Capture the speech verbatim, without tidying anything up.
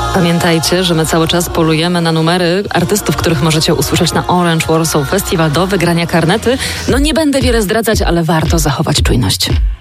Pamiętajcie, że my cały czas polujemy na numery artystów, których możecie usłyszeć na Orange Warsaw Festival do wygrania karnety. No nie będę wiele zdradzać, ale warto zachować czujność.